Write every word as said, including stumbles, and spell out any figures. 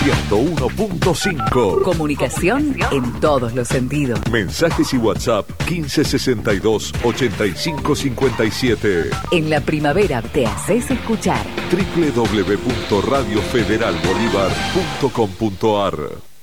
ciento uno punto cinco. Comunicación en todos los sentidos. Mensajes y WhatsApp quince sesenta y dos ochenta y cinco cincuenta y siete. En la primavera te haces escuchar. doble u doble u doble u punto radio federal bolívar punto com punto ar